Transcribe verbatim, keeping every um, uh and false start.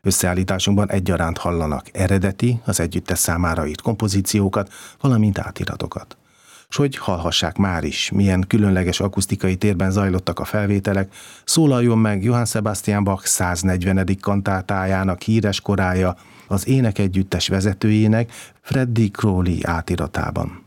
Összeállításunkban egyaránt hallanak eredeti, az együttes számára írt kompozíciókat, valamint átiratokat. S hogy hallhassák már is, milyen különleges akusztikai térben zajlottak a felvételek, szólaljon meg Johann Sebastian Bach száznegyvenedik kantátájának híres korája az énekegyüttes vezetőjének, Freddie Crowley átiratában.